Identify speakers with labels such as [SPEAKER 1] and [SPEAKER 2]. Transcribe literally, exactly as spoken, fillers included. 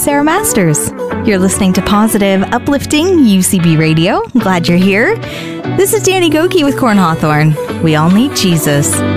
[SPEAKER 1] Sarah Masters. You're listening to positive, uplifting U C B Radio. Glad you're here. This is Danny Goki with Corn Hawthorne. We all need Jesus.